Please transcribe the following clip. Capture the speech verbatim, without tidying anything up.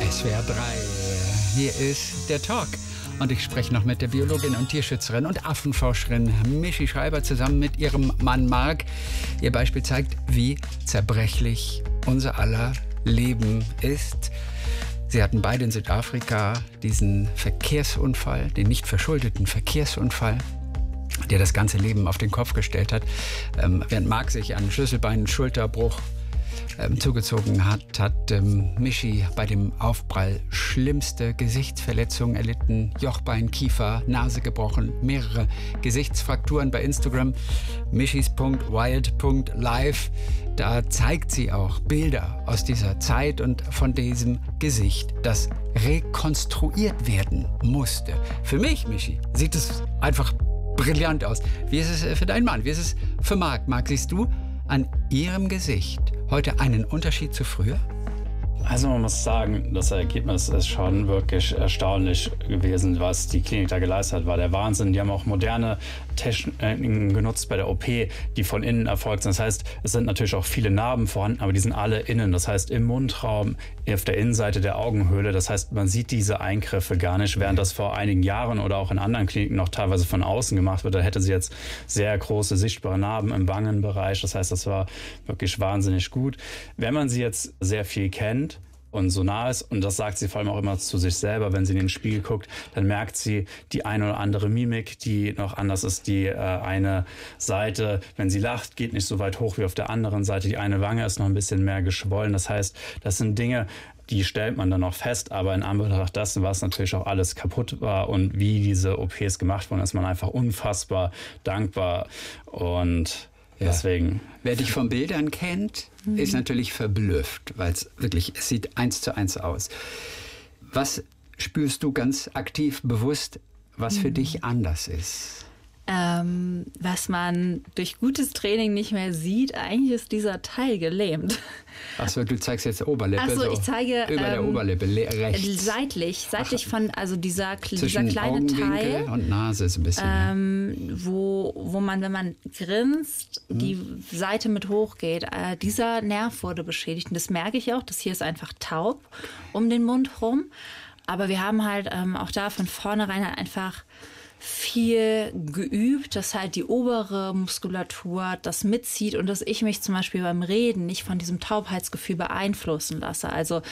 S W R drei. Hier ist der Talk. Und ich spreche noch mit der Biologin und Tierschützerin und Affenforscherin Michi Schreiber zusammen mit ihrem Mann Mark. Ihr Beispiel zeigt, wie zerbrechlich unser aller Leben ist. Sie hatten beide in Südafrika diesen Verkehrsunfall, den nicht verschuldeten Verkehrsunfall, der das ganze Leben auf den Kopf gestellt hat. Ähm, während Mark sich an Schlüsselbein, Schulterbruch ähm, zugezogen hat, hat ähm, Michi bei dem Aufprall schlimmste Gesichtsverletzungen erlitten. Jochbein, Kiefer, Nase gebrochen, mehrere Gesichtsfrakturen. Bei Instagram michis punkt wild punkt live. Da zeigt sie auch Bilder aus dieser Zeit und von diesem Gesicht, das rekonstruiert werden musste. Für mich, Michi, sieht es einfach brillant aus. Wie ist es für deinen Mann? Wie ist es für Mark? Mark, siehst du an ihrem Gesicht heute einen Unterschied zu früher? Also man muss sagen, das Ergebnis ist schon wirklich erstaunlich gewesen, was die Klinik da geleistet hat, war der Wahnsinn. Die haben auch moderne Techniken genutzt bei der O P, die von innen erfolgt sind. Das heißt, es sind natürlich auch viele Narben vorhanden, aber die sind alle innen. Das heißt, im Mundraum, auf der Innenseite der Augenhöhle. Das heißt, man sieht diese Eingriffe gar nicht, während das vor einigen Jahren oder auch in anderen Kliniken noch teilweise von außen gemacht wird. Da hätte sie jetzt sehr große sichtbare Narben im Wangenbereich. Das heißt, das war wirklich wahnsinnig gut. Wenn man sie jetzt sehr viel kennt und so nah ist, und das sagt sie vor allem auch immer zu sich selber, wenn sie in den Spiegel guckt, dann merkt sie die eine oder andere Mimik, die noch anders ist. Die äh, eine Seite, wenn sie lacht, geht nicht so weit hoch wie auf der anderen Seite. Die eine Wange ist noch ein bisschen mehr geschwollen. Das heißt, das sind Dinge, die stellt man dann noch fest, aber in Anbetracht dessen, was natürlich auch alles kaputt war und wie diese O Ps gemacht wurden, ist man einfach unfassbar dankbar. Und ja. Deswegen. Wer dich von Bildern kennt, mhm. ist natürlich verblüfft, weil es wirklich, es sieht eins zu eins aus. Was spürst du ganz aktiv, bewusst, was für mhm. dich anders ist? Ähm, was man durch gutes Training nicht mehr sieht, eigentlich ist dieser Teil gelähmt. Achso, du zeigst jetzt Oberlippe. Achso, so ich zeige über der ähm, Oberlippe rechts. Seitlich, seitlich Ach, von, also dieser, dieser zwischen kleine Augenwinkel Teil. Und Nase ist ein bisschen. Ähm, wo, wo man, wenn man grinst, hm. die Seite mit hochgeht. Äh, dieser Nerv wurde beschädigt. Und das merke ich auch. Das hier ist einfach taub um den Mund rum. Aber wir haben halt ähm, auch da von vornherein halt einfach viel geübt, dass halt die obere Muskulatur das mitzieht und dass ich mich zum Beispiel beim Reden nicht von diesem Taubheitsgefühl beeinflussen lasse. Also